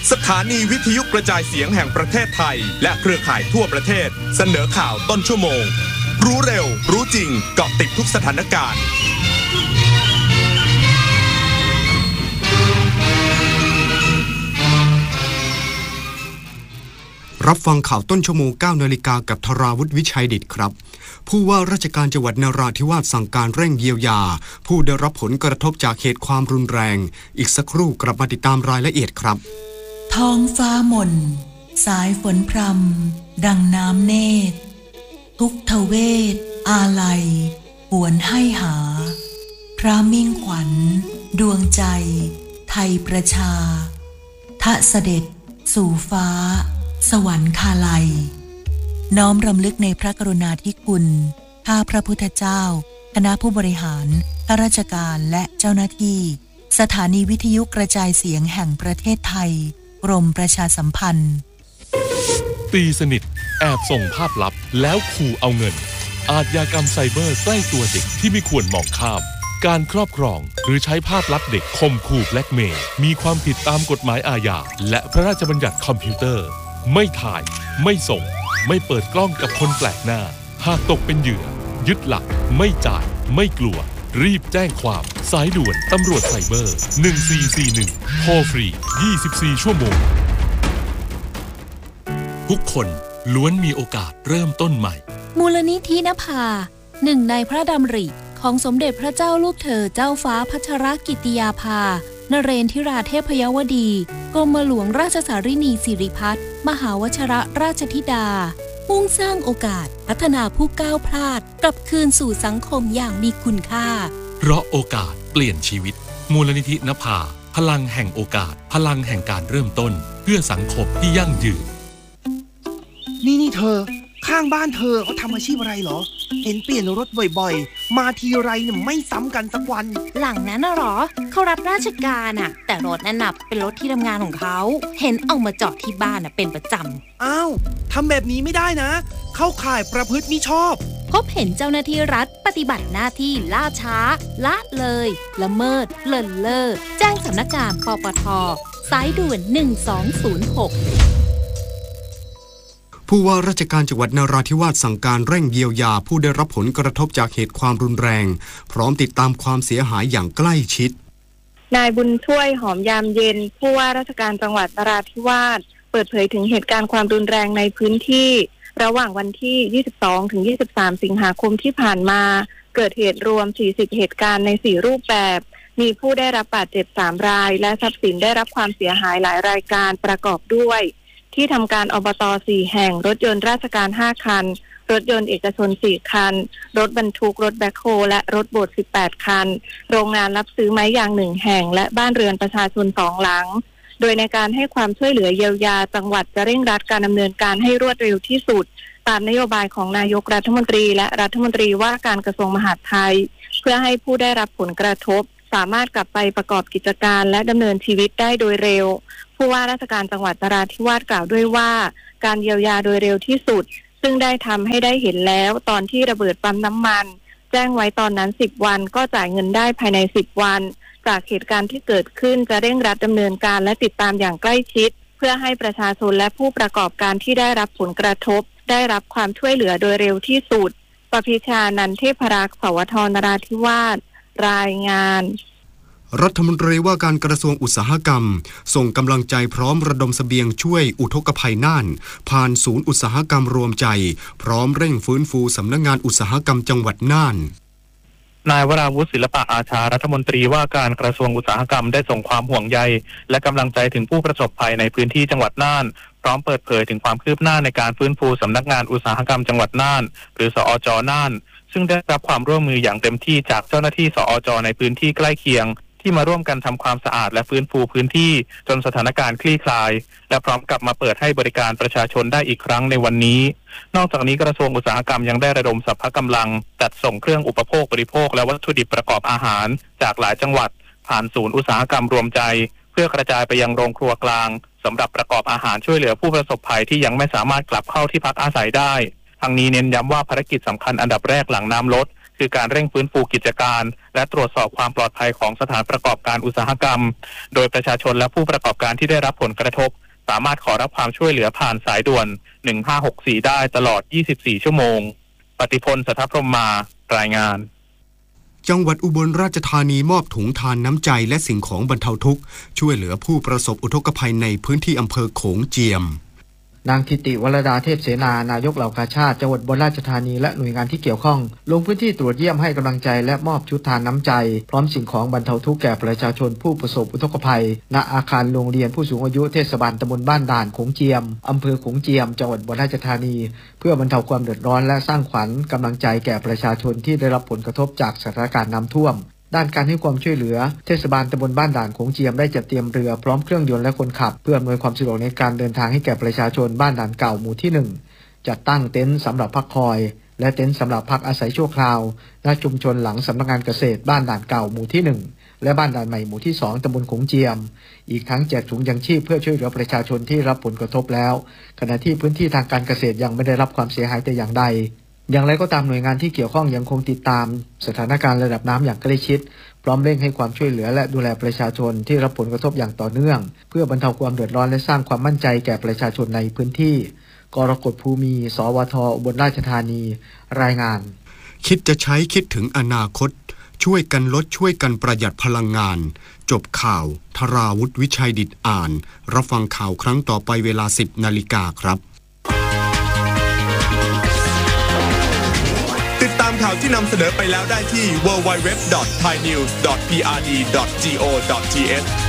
สถานีวิทยุกระจายเสียงแห่งประเทศไทยและเครือข่ายทั่วประเทศเสนอข่าวต้นชั่วโมงรู้เร็วรู้จริงเกาะติดทุกสถานการณ์รับฟังข่าวต้นชั่วโมง 9 นาฬิกากับธราวุฒิวิชัยดิษฐ์ครับผู้ว่าราชการจังหวัดนราธิวาสสั่งการเร่งเยียวยาผู้ได้รับผลกระทบจากเหตุความรุนแรงอีกสักครู่กลับมาติดตามรายละเอียดครับท้องฟ้าหม่นสายฝนพรำดังน้ำเนตรทุกทเวทอาลัยหวนให้หาพระมิ่งขวัญดวงใจไทยประชาทะเสด็จสู่ฟ้าสวรรคาลัยน้อมรำลึกในพระกรุณาธิคุณข้าพระพุทธเจ้าคณะผู้บริหารข้าราชการและเจ้าหน้าที่สถานีวิทยุกระจายเสียงแห่งประเทศไทยกรมประชาสัมพันธ์ตีสนิทแอบส่งภาพลับแล้วขู่เอาเงินอาชญากรรมไซเบอร์ใกล้ตัวเด็กที่ไม่ควรมองข้ามการครอบครองหรือใช้ภาพลับเด็กข่มขู่แบล็กเมย์มีความผิดตามกฎหมายอาญาและพระราชบัญญัติคอมพิวเตอร์ไม่ถ่ายไม่ส่งไม่เปิดกล้องกับคนแปลกหน้าหากตกเป็นเหยื่อยึดหลักไม่จ่ายไม่กลัวรีบแจ้งความสายด่วนตำรวจไซเบอร์1441โทรฟรี24ชั่วโมงทุกคนล้วนมีโอกาสเริ่มต้นใหม่มูลนิธินภาหนึ่งในพระดำริของสมเด็จพระเจ้าลูกเธอเจ้าฟ้าพัชรกิติยาภานเรนทิราเทพยวดีกรมหลวงราชสารินีสิริพัฒน์มหาวชิรราชธิดามุ่งสร้างโอกาสพัฒนาผู้ก้าวพลาดกลับคืนสู่สังคมอย่างมีคุณค่าเพราะโอกาสเปลี่ยนชีวิตมูลนิธินภาพลังแห่งโอกาสพลังแห่งการเริ่มต้นเพื่อสังคมที่ยั่งยืนนี่เธอข้างบ้านเธอเขาทำอาชีพอะไรเหรอเห็นเปลี่ยนรถบ่อยๆมาทีไรเนี่ยไม่ซ้ำกันสักวันหลังนั้นน่ะหรอเขารับราชการอ่ะแต่รถนั่นน่ะเป็นรถที่ทำงานของเขาเห็นเอามาจอดที่บ้านน่ะเป็นประจำอ้าวทำแบบนี้ไม่ได้นะเข้าข่ายประพฤติมิชอบพบเห็นเจ้าหน้าที่รัฐปฏิบัติหน้าที่ล่าช้าละเลยละเมิดเลินเล่อแจ้งสำนักงานปปท.สายด่วน1206 ผู้ว่าราชการจังหวัดนราธิวาสสั่งการเร่งเยียวยาผู้ได้รับผลกระทบจากเหตุความรุนแรงพร้อมติดตามความเสียหายอย่างใกล้ชิดนายบุญช่วยหอมยามเย็นผู้ว่าราชการจังหวัดนราธิวาสเปิดเผยถึงเหตุการณ์ความรุนแรงในพื้นที่ระหว่างวันที่22ถึง23สิงหาคมที่ผ่านมาเกิดเหตุรวม40เหตุการณ์ใน4รูปแบบมีผู้ได้รับบาดเจ็บ3รายและทรัพย์สินได้รับความเสียหายหลายรายการประกอบด้วยที่ทำการอบต4แห่งรถยนต์ราชการ5คันรถยนต์เอกชน4คันรถบรรทุกรถแบ็คโฮและรถโบด18คันโรงงานรับซื้อไม้ยาง1แห่งและบ้านเรือนประชาชน2หลังโดยในการให้ความช่วยเหลือเยียวยาจังหวัดจะเร่งรัดการดำเนินการให้รวดเร็วที่สุดตามนโยบายของนายกรัฐมนตรีและรัฐมนตรีว่าการกระทรวงมหาดไทยเพื่อให้ผู้ได้รับผลกระทบสามารถกลับไปประกอบกิจการและดำเนินชีวิตได้โดยเร็วผู้ว่าราชการจังหวัดนราธิวาสกล่าวด้วยว่าการเยียวยาโดยเร็วที่สุดซึ่งได้ทำให้ได้เห็นแล้วตอนที่ระเบิดปั๊มน้ำมันแจ้งไว้ตอนนั้น10วันก็จ่ายเงินได้ภายใน10วันจากเหตุการณ์ที่เกิดขึ้นจะเร่งรัดดำเนินการและติดตามอย่างใกล้ชิดเพื่อให้ประชาชนและผู้ประกอบการที่ได้รับผลกระทบได้รับความช่วยเหลือโดยเร็วที่สุดปภิชานันเทพรักษ์สวทนราธิวาสรายงานรัฐมนตรีว่าการกระทรวงอุตสาหกรรมส่งกำลังใจพร้อมระดมเสบียงช่วยอุทกภัยน่านผ่านศูนย์อุตสาหกรรมรวมใจพร้อมเร่งฟื้นฟูสำนักงานอุตสาหกรรมจังหวัดน่านนายวราวุฒิศิลปะอาชารัฐมนตรีว่าการกระทรวงอุตสาหกรรมได้ส่งความห่วงใยและกำลังใจถึงผู้ประสบภัยในพื้นที่จังหวัดน่านพร้อมเปิดเผยถึงความคืบหน้าในการฟื้นฟูสำนักงานอุตสาหกรรมจังหวัดน่านหรือสอจ.น่านซึ่งได้รับความร่วมมืออย่างเต็มที่จากเจ้าหน้าที่สอจ.ในพื้นที่ใกล้เคียงที่มาร่วมกันทำความสะอาดและฟื้นฟูพื้นที่จนสถานการณ์คลี่คลายและพร้อมกลับมาเปิดให้บริการประชาชนได้อีกครั้งในวันนี้นอกจากนี้กระทรวงอุตสาหกรรมยังได้ระดมสรรพกำลังจัดส่งเครื่องอุปโภคบริโภคและวัตถุดิบประกอบอาหารจากหลายจังหวัดผ่านศูนย์อุตสาหกรรมรวมใจเพื่อกระจายไปยังโรงครัวกลางสำหรับประกอบอาหารช่วยเหลือผู้ประสบภัยที่ยังไม่สามารถกลับเข้าที่พักอาศัยได้ทางนี้เน้นย้ำว่าภารกิจสำคัญอันดับแรกหลังน้ำลดคือการเร่งฟื้นฟูกิจการและตรวจสอบความปลอดภัยของสถานประกอบการอุตสาหกรรมโดยประชาชนและผู้ประกอบการที่ได้รับผลกระทบสามารถขอรับความช่วยเหลือผ่านสายด่วน1564ได้ตลอด24ชั่วโมงปฏิพล สัทธพรหมารายงานจังหวัดอุบลราชธานีมอบถุงทานน้ำใจและสิ่งของบรรเทาทุกข์ช่วยเหลือผู้ประสบอุทกภัยในพื้นที่อำเภอโขงเจียมนางทิติวรดาเทพเสนานายกเหล่ากาชาติจังหวัดอุบลราชธานีและหน่วยงานที่เกี่ยวข้องลงพื้นที่ตรวจเยี่ยมให้กำลังใจและมอบชุดทานน้ำใจพร้อมสิ่งของบรรเทาทุกข์แก่ประชาชนผู้ประสบอุทกภัยณอาคารโรงเรียนผู้สูงอายุเทศบาลตำบลบ้านด่านโขงเจียมอำเภอโขงเจียมจังหวัดอุบลราชธานีเพื่อบรรเทาความเดือดร้อนและสร้างขวัญกำลังใจแก่ประชาชนที่ได้รับผลกระทบจากสถานการณ์น้ำท่วมด้านการให้ความช่วยเหลือเทศบาลตำบลบ้านด่านโขงเจียมได้จัดเตรียมเรือพร้อมเครื่องยนต์และคนขับเพื่ออำนวยความสะดวกในการเดินทางให้แก่ประชาชนบ้านด่านเก่าหมู่ที่1จัดตั้งเต็นท์สำหรับพักคอยและเต็นท์สำหรับพักอาศัยชั่วคราวณชุมชนหลังสำนักงานเกษตรบ้านด่านเก่าหมู่ที่1และบ้านด่านใหม่หมู่ที่2ตำบลโขงเจียมอีกทั้งแจกถุงยังชีพเพื่อช่วยเหลือประชาชนที่รับผลกระทบแล้วขณะที่พื้นที่ทางการเกษตรยังไม่ได้รับความเสียหายแต่อย่างใดอย่างไรก็ตามหน่วยงานที่เกี่ยวข้องยังคงติดตามสถานการณ์ระดับน้ำอย่างใกล้ชิดพร้อมเร่งให้ความช่วยเหลือและดูแลประชาชนที่รับผลกระทบอย่างต่อเนื่องเพื่อบรรเทาความเดือดร้อนและสร้างความมั่นใจแก่ประชาชนในพื้นที่กรกฎภูมิสวทอุบลราชธานีรายงานคิดจะใช้คิดถึงอนาคตช่วยกันลดช่วยกันประหยัดพลังงานจบข่าวธราวุฒิวิชัยดิษฐ์อ่านรับฟังข่าวครั้งต่อไปเวลา 10 นาฬิกาครับติดตามข่าวที่นำเสนอไปแล้วได้ที่ www.thainews.prd.go.th